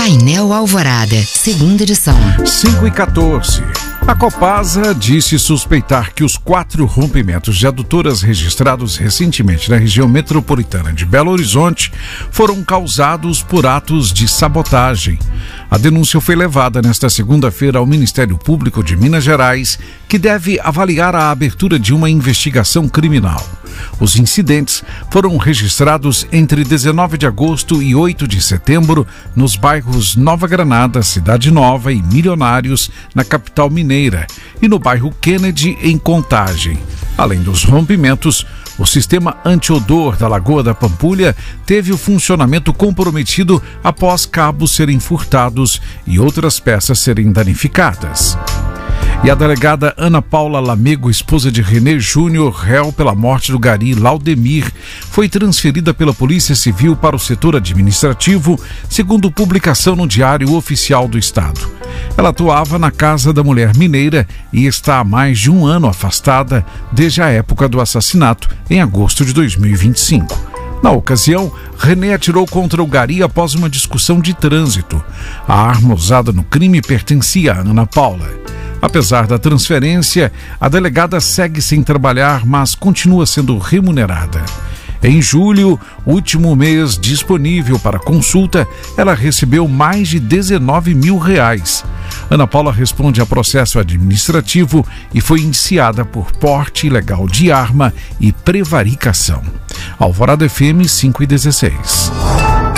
Painel Alvorada, segunda edição. 5h14. A Copasa disse suspeitar que os 4 rompimentos de adutoras registrados recentemente na região metropolitana de Belo Horizonte foram causados por atos de sabotagem. A denúncia foi levada nesta segunda-feira ao Ministério Público de Minas Gerais, que deve avaliar a abertura de uma investigação criminal. Os incidentes foram registrados entre 19 de agosto e 8 de setembro nos bairros Nova Granada, Cidade Nova e Milionários, na capital mineira, e no bairro Kennedy, em Contagem. Além dos rompimentos, o sistema anti-odor da Lagoa da Pampulha teve o funcionamento comprometido após cabos serem furtados e outras peças serem danificadas. E a delegada Ana Paula Lamego, esposa de René Júnior, réu pela morte do gari Laudemir, foi transferida pela Polícia Civil para o setor administrativo, segundo publicação no Diário Oficial do Estado. Ela atuava na Casa da Mulher Mineira e está há mais de um ano afastada, desde a época do assassinato, em agosto de 2025. Na ocasião, René atirou contra o gari após uma discussão de trânsito. A arma usada no crime pertencia a Ana Paula. Apesar da transferência, a delegada segue sem trabalhar, mas continua sendo remunerada. Em julho, último mês disponível para consulta, ela recebeu mais de R$19 mil. Ana Paula responde a processo administrativo e foi indiciada por porte ilegal de arma e prevaricação. Alvorada FM 5h16.